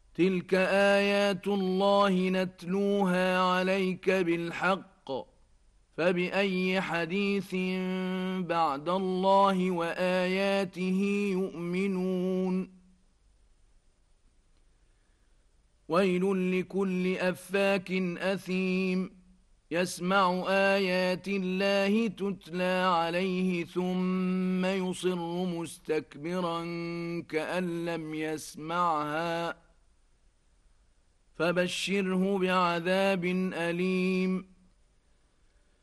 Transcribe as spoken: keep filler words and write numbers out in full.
تلك آيات الله نتلوها عليك بالحق، فبأي حديث بعد الله وآياته يؤمنون. ويل لكل أفاك أثيم يسمع آيات الله تتلى عليه ثم يصر مستكبرا كأن لم يسمعها، فبشره بعذاب أليم.